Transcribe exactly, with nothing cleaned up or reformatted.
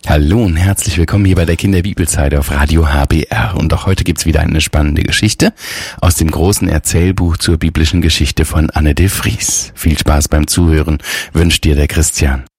Hallo und herzlich willkommen hier bei der Kinderbibelzeit auf Radio H B R. Und auch heute gibt's wieder eine spannende Geschichte aus dem großen Erzählbuch zur biblischen Geschichte von Anne de Vries. Viel Spaß beim Zuhören wünscht dir der Christian.